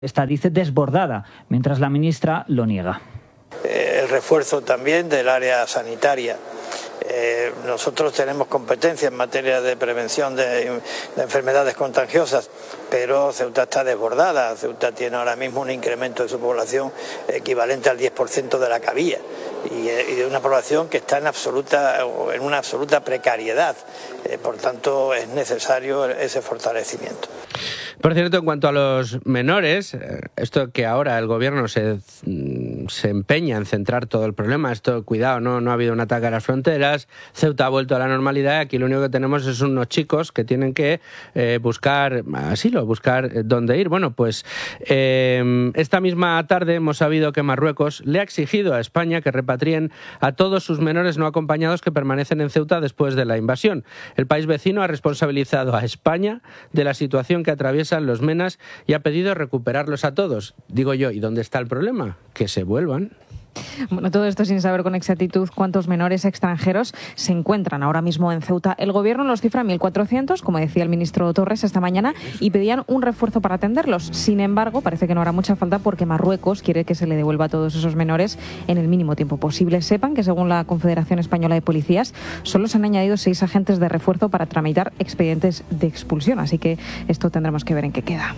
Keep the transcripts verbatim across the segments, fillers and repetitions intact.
Está, dice, desbordada, mientras la ministra lo niega. El refuerzo también del área sanitaria. Eh, nosotros tenemos competencia en materia de prevención de, de enfermedades contagiosas, pero Ceuta está desbordada. Ceuta tiene ahora mismo un incremento de su población equivalente al diez por ciento de la que había y, y de una población que está en, absoluta, en una absoluta precariedad. Eh, por tanto, es necesario ese fortalecimiento. Por cierto, en cuanto a los menores, esto que ahora el gobierno se, se empeña en centrar todo el problema, esto, cuidado, no, no ha habido un ataque a las fronteras, Ceuta ha vuelto a la normalidad, aquí lo único que tenemos es unos chicos que tienen que eh, buscar asilo, buscar dónde ir. Bueno, pues eh, esta misma tarde hemos sabido que Marruecos le ha exigido a España que repatrien a todos sus menores no acompañados que permanecen en Ceuta después de la invasión. El país vecino ha responsabilizado a España de la situación que atraviesa los menas y ha pedido recuperarlos a todos. Digo yo, ¿y dónde está el problema? Que se vuelvan. Bueno, todo esto sin saber con exactitud cuántos menores extranjeros se encuentran ahora mismo en Ceuta. El gobierno los cifra en mil cuatrocientos, como decía el ministro Torres esta mañana, y pedían un refuerzo para atenderlos. Sin embargo, parece que no hará mucha falta porque Marruecos quiere que se le devuelva a todos esos menores en el mínimo tiempo posible. Sepan que, según la Confederación Española de Policías, solo se han añadido seis agentes de refuerzo para tramitar expedientes de expulsión. Así que esto tendremos que ver en qué queda.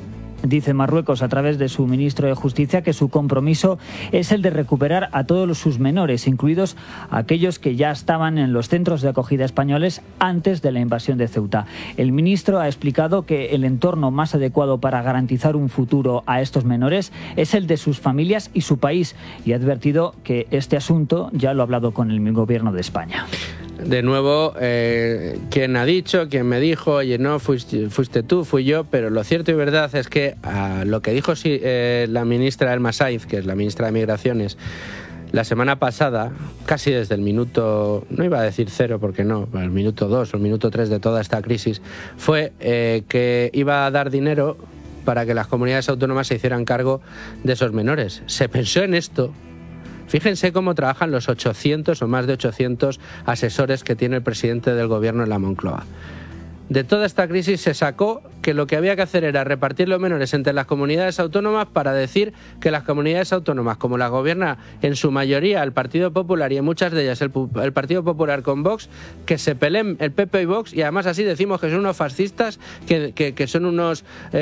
Dice Marruecos a través de su ministro de Justicia que su compromiso es el de recuperar a todos sus menores, incluidos aquellos que ya estaban en los centros de acogida españoles antes de la invasión de Ceuta. El ministro ha explicado que el entorno más adecuado para garantizar un futuro a estos menores es el de sus familias y su país, y ha advertido que este asunto ya lo ha hablado con el gobierno de España. De nuevo, eh, quien ha dicho, quien me dijo, oye, no, fuiste, fuiste tú, fui yo, pero lo cierto y verdad es que a lo que dijo sí, eh, la ministra Elma Saiz, que es la ministra de Migraciones, la semana pasada, casi desde el minuto, no iba a decir cero porque no, el minuto dos o el minuto tres de toda esta crisis, fue eh, que iba a dar dinero para que las comunidades autónomas se hicieran cargo de esos menores. Se pensó en esto. Fíjense cómo trabajan los ochocientos o más de ochocientos asesores que tiene el presidente del gobierno en la Moncloa. De toda esta crisis se sacó que lo que había que hacer era repartir los menores entre las comunidades autónomas para decir que las comunidades autónomas, como las gobierna en su mayoría el Partido Popular y en muchas de ellas el, el Partido Popular con Vox, que se peleen el P P y Vox, y además así decimos que son unos fascistas, que, que, que son unos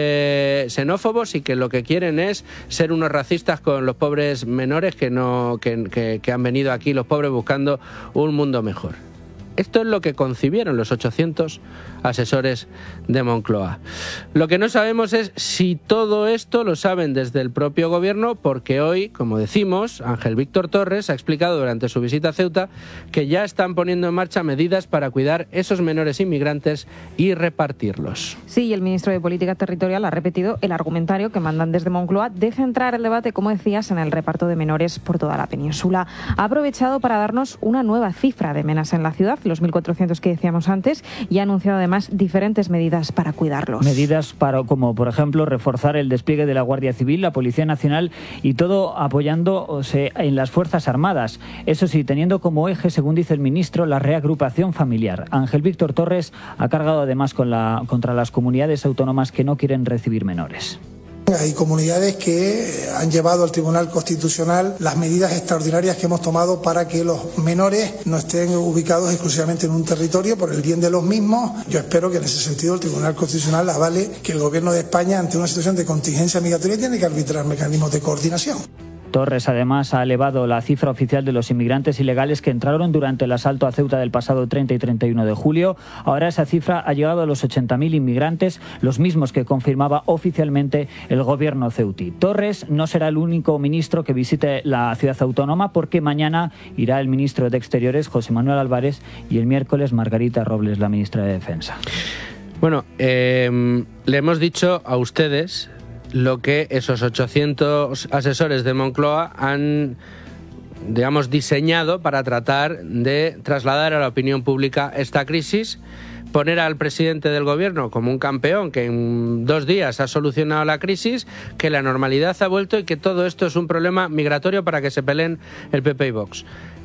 eh, xenófobos y que lo que quieren es ser unos racistas con los pobres menores que, no, que, que, que han venido aquí, los pobres buscando un mundo mejor. Esto es lo que concibieron los ochocientos asesores de Moncloa. Lo que no sabemos es si todo esto lo saben desde el propio gobierno, porque hoy, como decimos, Ángel Víctor Torres ha explicado durante su visita a Ceuta que ya están poniendo en marcha medidas para cuidar esos menores inmigrantes y repartirlos. Sí, y el ministro de Política Territorial ha repetido el argumentario que mandan desde Moncloa de centrar el debate, como decías, en el reparto de menores por toda la península. Ha aprovechado para darnos una nueva cifra de menas en la ciudad, los mil cuatrocientos que decíamos antes, y ha anunciado además diferentes medidas para cuidarlos. Medidas para, como por ejemplo reforzar el despliegue de la Guardia Civil, la Policía Nacional y todo apoyándose en las Fuerzas Armadas. Eso sí, teniendo como eje, según dice el ministro, la reagrupación familiar. Ángel Víctor Torres ha cargado además con la, contra las comunidades autónomas que no quieren recibir menores. Hay comunidades que han llevado al Tribunal Constitucional las medidas extraordinarias que hemos tomado para que los menores no estén ubicados exclusivamente en un territorio por el bien de los mismos. Yo espero que en ese sentido el Tribunal Constitucional avale que el Gobierno de España, ante una situación de contingencia migratoria, tiene que arbitrar mecanismos de coordinación. Torres además ha elevado la cifra oficial de los inmigrantes ilegales que entraron durante el asalto a Ceuta del pasado treinta y treinta y uno de julio. Ahora esa cifra ha llegado a los ochenta mil inmigrantes, los mismos que confirmaba oficialmente el gobierno ceutí. Torres no será el único ministro que visite la ciudad autónoma, porque mañana irá el ministro de Exteriores, José Manuel Álvarez, y el miércoles Margarita Robles, la ministra de Defensa. Bueno, eh, le hemos dicho a ustedes lo que esos ochocientos asesores de Moncloa han, digamos, diseñado para tratar de trasladar a la opinión pública esta crisis, poner al presidente del gobierno como un campeón que en dos días ha solucionado la crisis, que la normalidad ha vuelto y que todo esto es un problema migratorio para que se peleen el P P y Vox.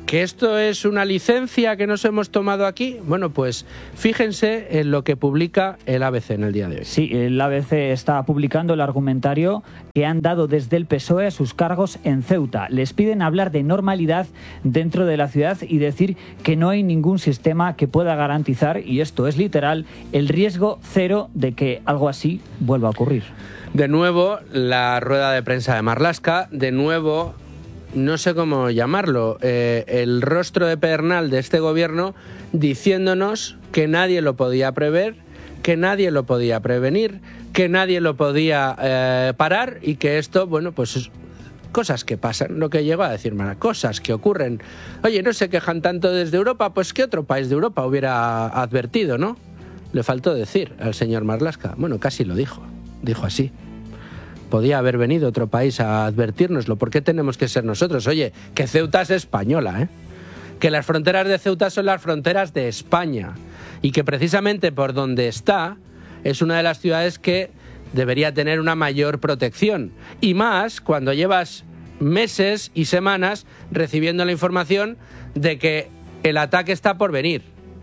¿Que esto es una licencia que nos hemos tomado aquí? Bueno, pues fíjense en lo que publica el A B C en el día de hoy. Sí, el A B C está publicando el argumentario que han dado desde el P S O E a sus cargos en Ceuta. Les piden hablar de normalidad dentro de la ciudad y decir que no hay ningún sistema que pueda garantizar, y esto es literal, el riesgo cero de que algo así vuelva a ocurrir. De nuevo, la rueda de prensa de Marlaska, de nuevo... no sé cómo llamarlo, eh, el rostro de pedernal de este gobierno diciéndonos que nadie lo podía prever, que nadie lo podía prevenir, que nadie lo podía eh, parar y que esto, bueno, pues cosas que pasan, lo que llegó a decir Mara, cosas que ocurren. Oye, no se quejan tanto desde Europa, pues ¿qué otro país de Europa hubiera advertido, no? Le faltó decir al señor Marlaska, bueno, casi lo dijo, dijo así. Podía haber venido otro país a advertírnoslo. ¿Por qué tenemos que ser nosotros? Oye, que Ceuta es española, ¿eh? Que las fronteras de Ceuta son las fronteras de España y que precisamente por donde está es una de las ciudades que debería tener una mayor protección. Y más cuando llevas meses y semanas recibiendo la información de que el ataque está por venir.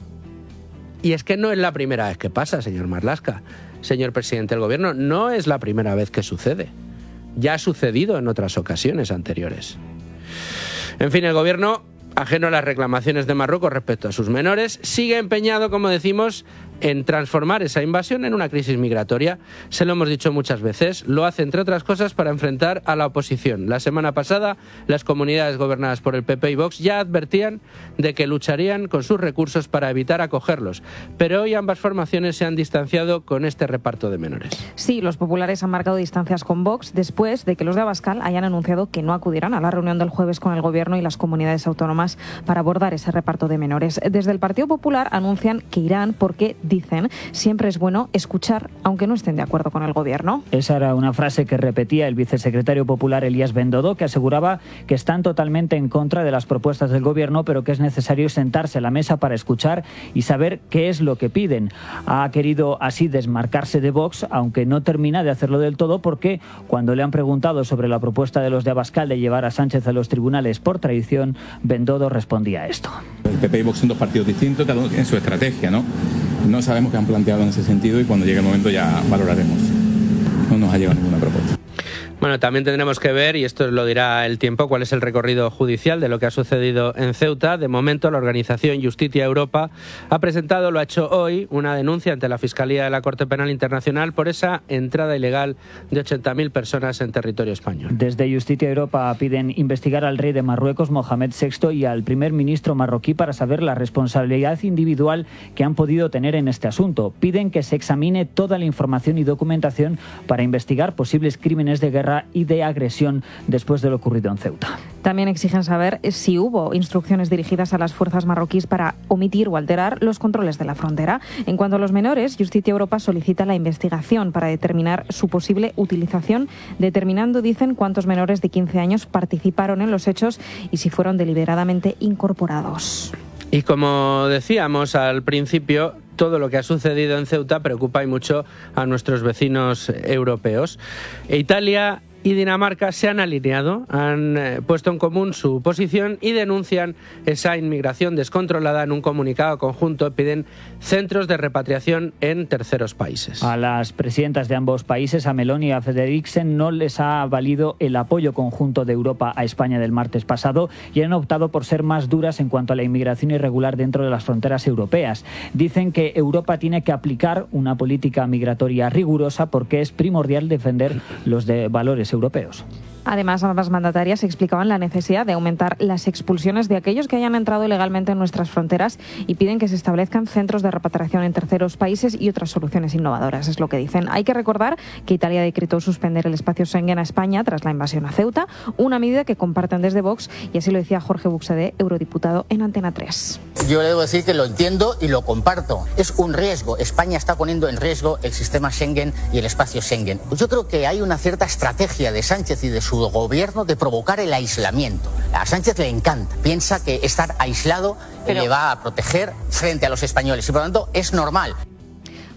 Y es que no es la primera vez que pasa, señor Marlaska. Señor presidente del gobierno, no es la primera vez que sucede. Ya ha sucedido en otras ocasiones anteriores. En fin, el gobierno, ajeno a las reclamaciones de Marruecos respecto a sus menores, sigue empeñado, como decimos, en transformar esa invasión en una crisis migratoria. Se lo hemos dicho muchas veces, lo hace entre otras cosas para enfrentar a la oposición. La semana pasada, las comunidades gobernadas por el P P y Vox ya advertían de que lucharían con sus recursos para evitar acogerlos. Pero hoy ambas formaciones se han distanciado con este reparto de menores. Sí, los populares han marcado distancias con Vox después de que los de Abascal hayan anunciado que no acudirán a la reunión del jueves con el gobierno y las comunidades autónomas para abordar ese reparto de menores. Desde el Partido Popular anuncian que irán porque, dicen, siempre es bueno escuchar aunque no estén de acuerdo con el gobierno. Esa era una frase que repetía el vicesecretario popular Elías Bendodo, que aseguraba que están totalmente en contra de las propuestas del gobierno, pero que es necesario sentarse a la mesa para escuchar y saber qué es lo que piden. Ha querido así desmarcarse de Vox, aunque no termina de hacerlo del todo, porque cuando le han preguntado sobre la propuesta de los de Abascal de llevar a Sánchez a los tribunales por traición, Bendodo respondía a esto. El P P y Vox son dos partidos distintos, cada uno tiene su estrategia, ¿no? No sabemos qué han planteado en ese sentido y cuando llegue el momento ya valoraremos. No nos ha llegado ninguna propuesta. Bueno, también tendremos que ver, y esto lo dirá el tiempo, cuál es el recorrido judicial de lo que ha sucedido en Ceuta. De momento, la organización Justicia Europa ha presentado, lo ha hecho hoy, una denuncia ante la Fiscalía de la Corte Penal Internacional por esa entrada ilegal de ochenta mil personas en territorio español. Desde Justicia Europa piden investigar al rey de Marruecos, Mohamed sexto, y al primer ministro marroquí para saber la responsabilidad individual que han podido tener en este asunto. Piden que se examine toda la información y documentación para investigar posibles crímenes de guerra y de agresión después de lo ocurrido en Ceuta. También exigen saber si hubo instrucciones dirigidas a las fuerzas marroquíes para omitir o alterar los controles de la frontera. En cuanto a los menores, Justicia Europa solicita la investigación para determinar su posible utilización, determinando, dicen, cuántos menores de quince años participaron en los hechos y si fueron deliberadamente incorporados. Y como decíamos al principio, todo lo que ha sucedido en Ceuta preocupa y mucho a nuestros vecinos europeos. Italia y Dinamarca se han alineado, han eh, puesto en común su posición y denuncian esa inmigración descontrolada en un comunicado conjunto. Piden centros de repatriación en terceros países. A las presidentas de ambos países, a Meloni y a Frederiksen, no les ha valido el apoyo conjunto de Europa a España del martes pasado y han optado por ser más duras en cuanto a la inmigración irregular dentro de las fronteras europeas. Dicen que Europa tiene que aplicar una política migratoria rigurosa porque es primordial defender los de valores europeos. Además, ambas mandatarias explicaban la necesidad de aumentar las expulsiones de aquellos que hayan entrado ilegalmente en nuestras fronteras y piden que se establezcan centros de repatriación en terceros países y otras soluciones innovadoras, es lo que dicen. Hay que recordar que Italia decretó suspender el espacio Schengen a España tras la invasión a Ceuta, una medida que comparten desde Vox, y así lo decía Jorge Buxadé, eurodiputado en Antena tres. Yo le debo decir que lo entiendo y lo comparto. Es un riesgo. España está poniendo en riesgo el sistema Schengen y el espacio Schengen. Yo creo que hay una cierta estrategia de Sánchez y de su gobierno de provocar el aislamiento. A Sánchez le encanta, piensa que estar aislado Pero... le va a proteger frente a los españoles y por lo tanto es normal.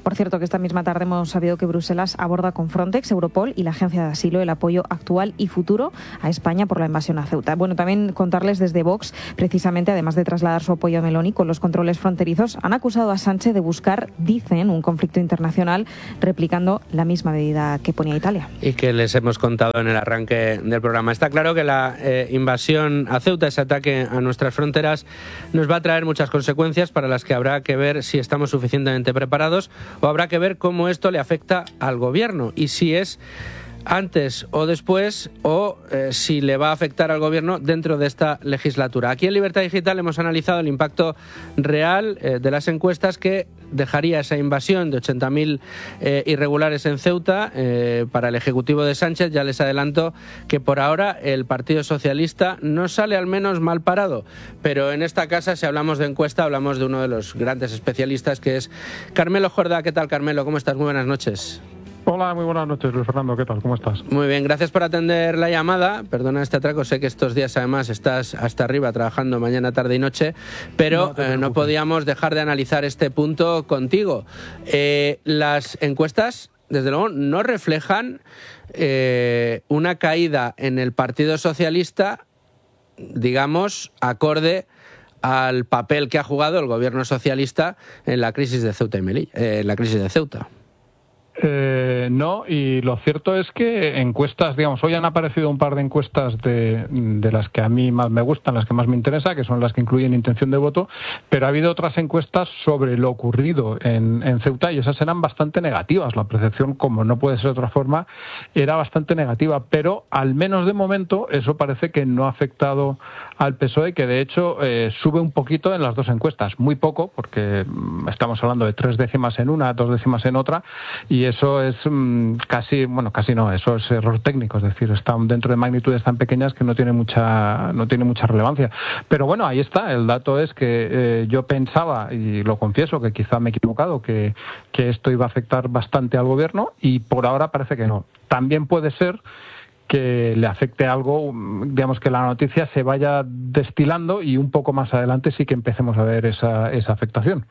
Por cierto, que esta misma tarde hemos sabido que Bruselas aborda con Frontex, Europol y la Agencia de Asilo el apoyo actual y futuro a España por la invasión a Ceuta. Bueno, también contarles desde Vox, precisamente, además de trasladar su apoyo a Meloni con los controles fronterizos, han acusado a Sánchez de buscar, dicen, un conflicto internacional replicando la misma medida que ponía Italia. Y que les hemos contado en el arranque del programa. Está claro que la eh, invasión a Ceuta, ese ataque a nuestras fronteras, nos va a traer muchas consecuencias para las que habrá que ver si estamos suficientemente preparados o habrá que ver cómo esto le afecta al gobierno y si es antes o después, o eh, si le va a afectar al gobierno dentro de esta legislatura. Aquí en Libertad Digital hemos analizado el impacto real eh, de las encuestas que dejaría esa invasión de ochenta mil eh, irregulares en Ceuta eh, para el Ejecutivo de Sánchez. Ya les adelanto que por ahora el Partido Socialista no sale al menos mal parado, pero en esta casa, si hablamos de encuesta, hablamos de uno de los grandes especialistas, que es Carmelo Jordá. ¿Qué tal, Carmelo? ¿Cómo estás? Muy buenas noches. Hola, muy buenas noches, Luis Fernando. ¿Qué tal? ¿Cómo estás? Muy bien, gracias por atender la llamada. Perdona este atraco, sé que estos días además estás hasta arriba trabajando mañana, tarde y noche, pero no, eh, no podíamos dejar de analizar este punto contigo. Eh, las encuestas, desde luego, no reflejan eh, una caída en el Partido Socialista, digamos, acorde al papel que ha jugado el gobierno socialista en la crisis de Ceuta y Melilla, eh, en la crisis de Ceuta. Eh, no, y lo cierto es que encuestas, digamos, hoy han aparecido un par de encuestas de, de las que a mí más me gustan, las que más me interesa, que son las que incluyen intención de voto, pero ha habido otras encuestas sobre lo ocurrido en, en Ceuta y esas eran bastante negativas. La percepción, como no puede ser de otra forma, era bastante negativa, pero al menos de momento eso parece que no ha afectado al P S O E, que de hecho eh, sube un poquito en las dos encuestas, muy poco, porque estamos hablando de tres décimas en una, dos décimas en otra, y eso es mmm, casi, bueno, casi no, eso es error técnico, es decir, están dentro de magnitudes tan pequeñas que no tiene mucha, no tiene mucha relevancia. Pero bueno, ahí está, el dato es que eh, yo pensaba, y lo confieso, que quizá me he equivocado, que, que esto iba a afectar bastante al gobierno, y por ahora parece que no. También puede ser que le afecte algo, digamos, que la noticia se vaya destilando y un poco más adelante sí que empecemos a ver esa, esa afectación.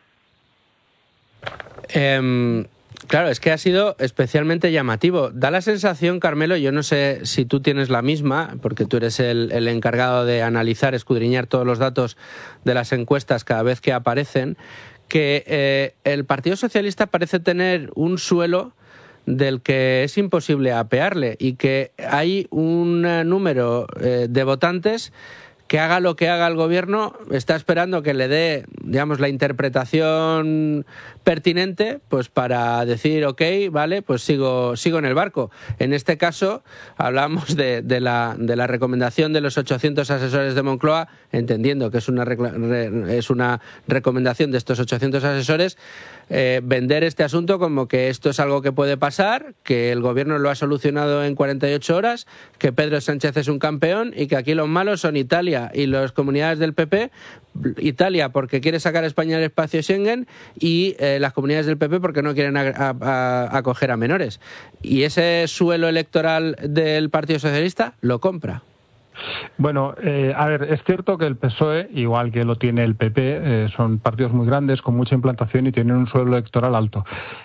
Eh... Claro, es que ha sido especialmente llamativo. Da la sensación, Carmelo, yo no sé si tú tienes la misma, porque tú eres el, el encargado de analizar, escudriñar todos los datos de las encuestas cada vez que aparecen, que eh, el Partido Socialista parece tener un suelo del que es imposible apearle y que hay un número eh, de votantes que haga lo que haga el gobierno, está esperando que le dé, digamos, la interpretación pertinente, pues para decir, ok, vale, pues sigo, sigo en el barco. En este caso, hablamos de, de, la, de la recomendación de los ochocientos asesores de Moncloa, entendiendo que es una, es una recomendación de estos ochocientos asesores, eh, vender este asunto como que esto es algo que puede pasar, que el gobierno lo ha solucionado en cuarenta y ocho horas, que Pedro Sánchez es un campeón y que aquí los malos son Italia y las comunidades del P P, Italia porque quiere sacar a España del espacio Schengen y eh, las comunidades del P P porque no quieren a, a, a, acoger a menores. Y ese suelo electoral del Partido Socialista lo compra. Bueno, eh, a ver, es cierto que el P S O E, igual que lo tiene el P P, eh, son partidos muy grandes, con mucha implantación y tienen un suelo electoral alto.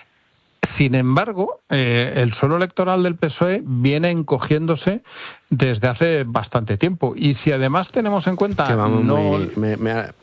Sin embargo, eh, el suelo electoral del P S O E viene encogiéndose desde hace bastante tiempo. Y si además tenemos en cuenta... Que vamos no... muy, me, me ha...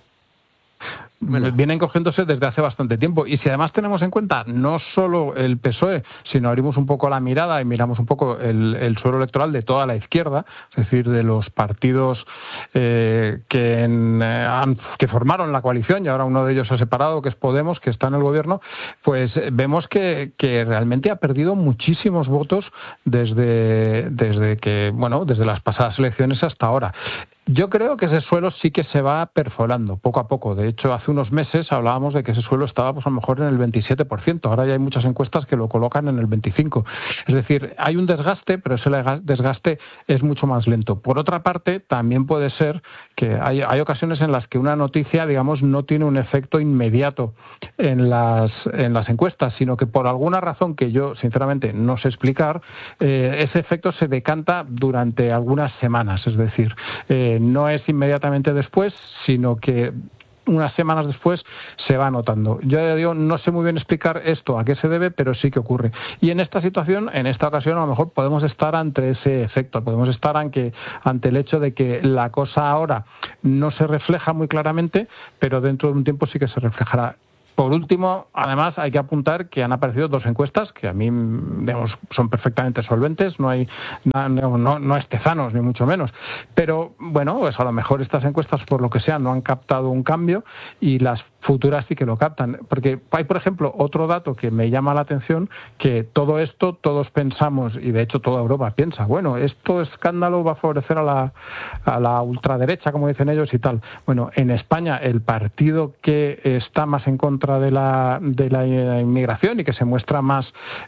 Bueno. Viene encogiéndose desde hace bastante tiempo. Y si además tenemos en cuenta no solo el P S O E, sino abrimos un poco la mirada y miramos un poco el, el suelo electoral de toda la izquierda, es decir, de los partidos eh, que, en, eh, han, que formaron la coalición y ahora uno de ellos se ha separado, que es Podemos, que está en el gobierno, pues vemos que, que realmente ha perdido muchísimos votos desde, desde que, bueno, desde las pasadas elecciones hasta ahora. Yo creo que ese suelo sí que se va perforando poco a poco. De hecho, hace unos meses hablábamos de que ese suelo estaba pues a lo mejor en el veintisiete por ciento. Ahora ya hay muchas encuestas que lo colocan en el veinticinco por ciento. Es decir, hay un desgaste, pero ese desgaste es mucho más lento. Por otra parte, también puede ser que hay, hay ocasiones en las que una noticia, digamos, no tiene un efecto inmediato en las, en las encuestas, sino que por alguna razón que yo, sinceramente, no sé explicar, eh, ese efecto se decanta durante algunas semanas. Es decir, eh, no es inmediatamente después, sino que unas semanas después se va notando. Yo ya digo, no sé muy bien explicar esto a qué se debe, pero sí que ocurre. Y en esta situación, en esta ocasión, a lo mejor podemos estar ante ese efecto, podemos estar ante, ante el hecho de que la cosa ahora no se refleja muy claramente, pero dentro de un tiempo sí que se reflejará. Por último, además, hay que apuntar que han aparecido dos encuestas que a mí, digamos, son perfectamente solventes, no hay no, no, no es Tezanos, ni mucho menos. Pero, bueno, pues a lo mejor estas encuestas, por lo que sea, no han captado un cambio y las futuras sí que lo captan. Porque hay, por ejemplo, otro dato que me llama la atención, que todo esto todos pensamos, y de hecho toda Europa piensa, bueno, esto escándalo va a favorecer a la, a la ultraderecha, como dicen ellos, y tal. Bueno, en España el partido que está más en contra de la, de la inmigración y que se muestra más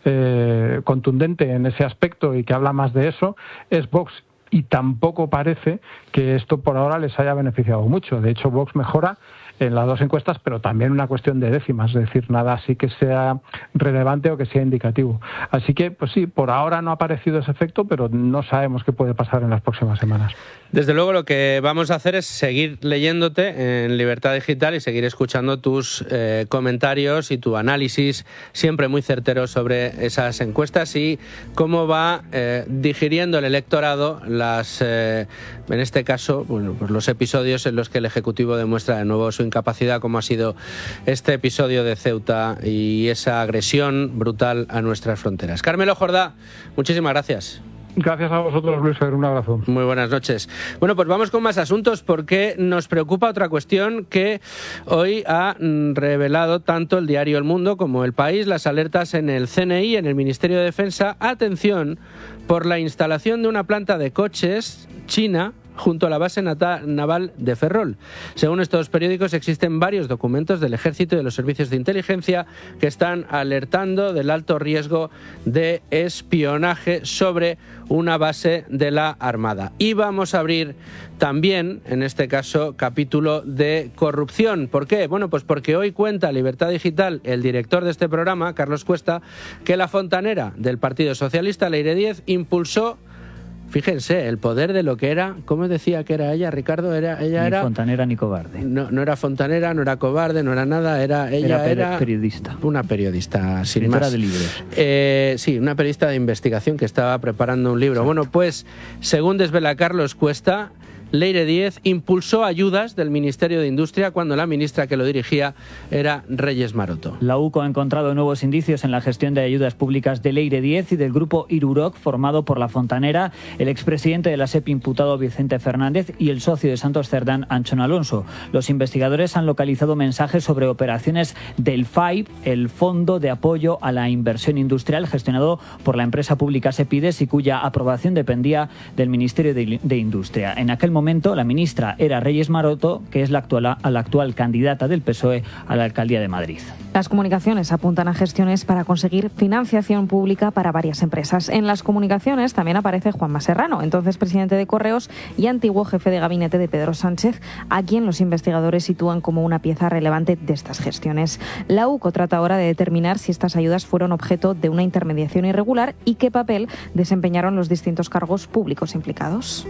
eh, contundente en ese aspecto y que habla más de eso es Vox. Y tampoco parece que esto por ahora les haya beneficiado mucho. De hecho, Vox mejora en las dos encuestas, pero también una cuestión de décimas, es decir, nada así que sea relevante o que sea indicativo. Así que, pues sí, por ahora no ha aparecido ese efecto, pero no sabemos qué puede pasar en las próximas semanas. Desde luego, lo que vamos a hacer es seguir leyéndote en Libertad Digital y seguir escuchando tus eh, comentarios y tu análisis, siempre muy certero, sobre esas encuestas y cómo va eh, digiriendo el electorado las, eh, en este caso, bueno, pues los episodios en los que el Ejecutivo demuestra de nuevo su incapacidad, como ha sido este episodio de Ceuta y esa agresión brutal a nuestras fronteras. Carmelo Jordá, muchísimas gracias. Gracias a vosotros, Luis Fer, un abrazo. Muy buenas noches. Bueno, pues vamos con más asuntos, porque nos preocupa otra cuestión que hoy ha revelado tanto el diario El Mundo como El País, las alertas en el C N I, en el Ministerio de Defensa. Atención, por la instalación de una planta de coches china junto a la base naval de Ferrol. Según estos periódicos, existen varios documentos del Ejército y de los servicios de inteligencia que están alertando del alto riesgo de espionaje sobre una base de la Armada. Y vamos a abrir también, en este caso, capítulo de corrupción. ¿Por qué? Bueno, pues porque hoy cuenta Libertad Digital, el director de este programa, Carlos Cuesta, que la fontanera del Partido Socialista, Leire Díez, impulsó, fíjense, el poder de lo que era, ¿cómo decía que era ella, Ricardo? Era, ella ni era fontanera ni cobarde. No, no era fontanera, no era cobarde, no era nada, era ella era, era periodista. Una periodista, sin Escritora más. de libros. Eh, sí, una periodista de investigación que estaba preparando un libro. Exacto. Bueno, pues, según desvela Carlos Cuesta, Leire Díez impulsó ayudas del Ministerio de Industria cuando la ministra que lo dirigía era Reyes Maroto. La U C O ha encontrado nuevos indicios en la gestión de ayudas públicas de Leire Díez y del grupo Iruroc, formado por la fontanera, el expresidente de la S E P imputado Vicente Fernández y el socio de Santos Cerdán, Anchón Alonso. Los investigadores han localizado mensajes sobre operaciones del F A I P, el Fondo de Apoyo a la Inversión Industrial, gestionado por la empresa pública Sepides y cuya aprobación dependía del Ministerio de, de Industria. En aquel momento la ministra era Reyes Maroto, que es la actual, la actual candidata del P S O E a la alcaldía de Madrid. Las comunicaciones apuntan a gestiones para conseguir financiación pública para varias empresas. En las comunicaciones también aparece Juanma Serrano, entonces presidente de Correos y antiguo jefe de gabinete de Pedro Sánchez, a quien los investigadores sitúan como una pieza relevante de estas gestiones. La U C O trata ahora de determinar si estas ayudas fueron objeto de una intermediación irregular y qué papel desempeñaron los distintos cargos públicos implicados.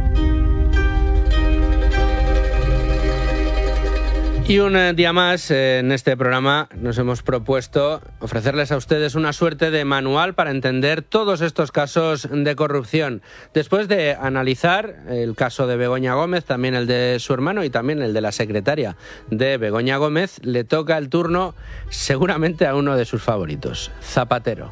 Y un día más en este programa nos hemos propuesto ofrecerles a ustedes una suerte de manual para entender todos estos casos de corrupción. Después de analizar el caso de Begoña Gómez, también el de su hermano y también el de la secretaria de Begoña Gómez, le toca el turno seguramente a uno de sus favoritos, Zapatero.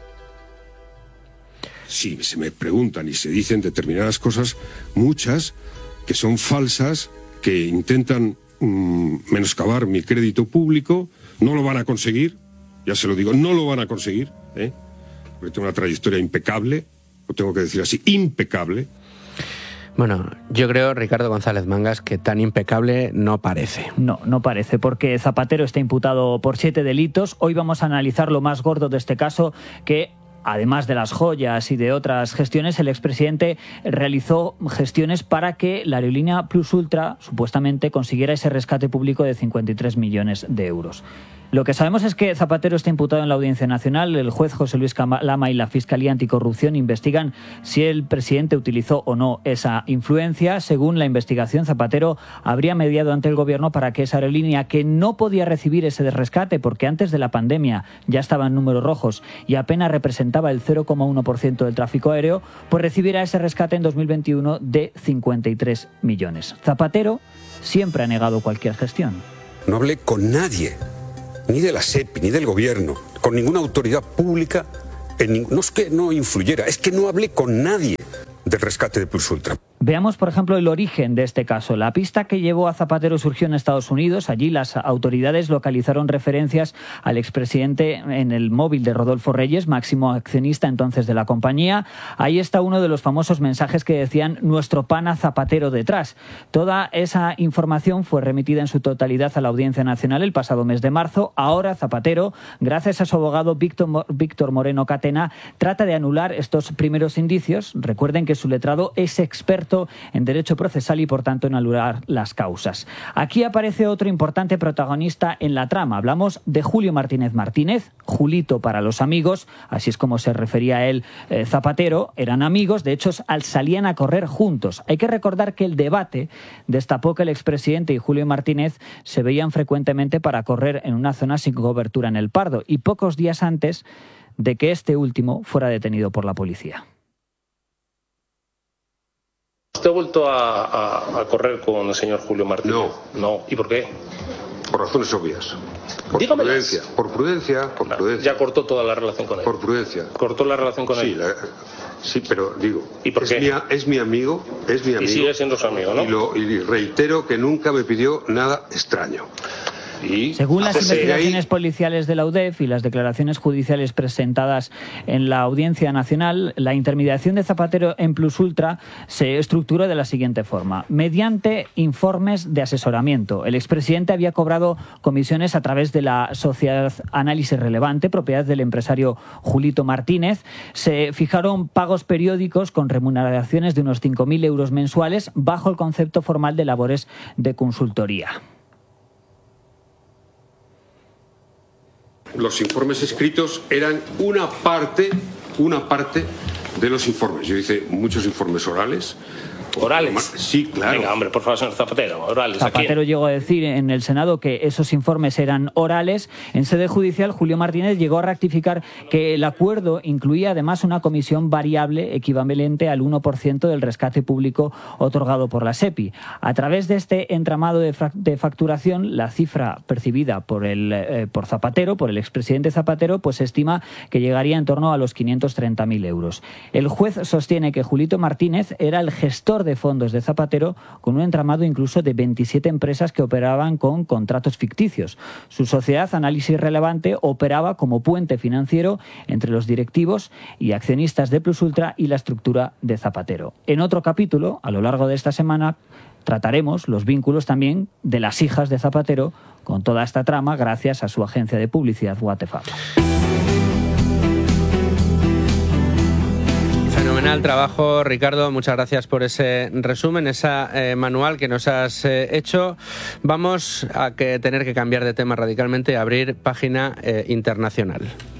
Sí, se me preguntan y se dicen determinadas cosas, muchas, que son falsas, que intentan menoscabar mi crédito público. No lo van a conseguir, ya se lo digo, no lo van a conseguir, ¿eh? Porque tengo una trayectoria impecable, lo tengo que decir así, impecable. Bueno, yo creo, Ricardo González Mangas, que tan impecable no parece. No, no parece, porque Zapatero está imputado por siete delitos. Hoy vamos a analizar lo más gordo de este caso, que además de las joyas y de otras gestiones, el expresidente realizó gestiones para que la aerolínea Plus Ultra supuestamente consiguiera ese rescate público de cincuenta y tres millones de euros. Lo que sabemos es que Zapatero está imputado en la Audiencia Nacional. El juez José Luis Lama y la Fiscalía Anticorrupción investigan si el presidente utilizó o no esa influencia. Según la investigación, Zapatero habría mediado ante el gobierno para que esa aerolínea, que no podía recibir ese rescate porque antes de la pandemia ya estaba en números rojos y apenas representaba el cero coma uno por ciento del tráfico aéreo, pues recibiera ese rescate en dos mil veintiuno de cincuenta y tres millones. Zapatero siempre ha negado cualquier gestión. No hablé con nadie, ni de la SEPI, ni del gobierno, con ninguna autoridad pública. En, no es que no influyera, es que no hablé con nadie del rescate de Plus Ultra. Veamos, por ejemplo, el origen de este caso. La pista que llevó a Zapatero surgió en Estados Unidos. Allí las autoridades localizaron referencias al expresidente en el móvil de Rodolfo Reyes, máximo accionista entonces de la compañía. Ahí está uno de los famosos mensajes que decían "nuestro pana Zapatero detrás". Toda esa información fue remitida en su totalidad a la Audiencia Nacional el pasado mes de marzo. Ahora Zapatero, gracias a su abogado Víctor, Víctor Moreno Catena, trata de anular estos primeros indicios. Recuerden que su letrado es experto en derecho procesal y por tanto en anular las causas. Aquí aparece otro importante protagonista en la trama. Hablamos de Julio Martínez Martínez, Julito para los amigos, así es como se refería a él eh, Zapatero. Eran amigos, de hecho salían a correr juntos. Hay que recordar que el debate destapó que el expresidente y Julio Martínez se veían frecuentemente para correr en una zona sin cobertura en el Pardo, y pocos días antes de que este último fuera detenido por la policía. ¿Usted ha vuelto a, a, a correr con el señor Julio Martínez? No. No. ¿Y por qué? Por razones obvias. Por Dígamelas. prudencia, por prudencia, por No, prudencia. ya cortó toda la relación con él. Por prudencia. ¿Cortó la relación con Sí, él? la, sí, pero digo, ¿Y por es, qué? Mi, es mi amigo, es mi amigo. Y sigue siendo su amigo, ¿no? Y, lo, y reitero que nunca me pidió nada extraño. Y Según las desde investigaciones ahí, policiales de la U D E F y las declaraciones judiciales presentadas en la Audiencia Nacional, la intermediación de Zapatero en Plus Ultra se estructuró de la siguiente forma. Mediante informes de asesoramiento. El expresidente había cobrado comisiones a través de la Sociedad Análisis Relevante, propiedad del empresario Julito Martínez. Se fijaron pagos periódicos con remuneraciones de unos cinco mil euros mensuales bajo el concepto formal de labores de consultoría. los informes escritos eran una parte, una parte de los informes. Yo hice muchos informes orales. ¿Orales? Sí, claro. Venga, hombre, por favor, señor Zapatero, orales. Zapatero llegó a decir en el Senado que esos informes eran orales. En sede judicial, Julio Martínez llegó a rectificar que el acuerdo incluía además una comisión variable equivalente al uno por ciento del rescate público otorgado por la SEPI. A través de este entramado de, de facturación, la cifra percibida por, el, eh, por Zapatero, por el expresidente Zapatero, pues se estima que llegaría en torno a los quinientos treinta mil euros. El juez sostiene que Julito Martínez era el gestor de fondos de Zapatero, con un entramado incluso de veintisiete empresas que operaban con contratos ficticios. Su sociedad Análisis Relevante operaba como puente financiero entre los directivos y accionistas de Plus Ultra y la estructura de Zapatero. En otro capítulo, a lo largo de esta semana, trataremos los vínculos también de las hijas de Zapatero con toda esta trama gracias a su agencia de publicidad What the Fuck. Fenomenal trabajo, Ricardo. Muchas gracias por ese resumen, esa eh, manual que nos has eh, hecho. Vamos a que tener que cambiar de tema radicalmente y abrir página eh, internacional.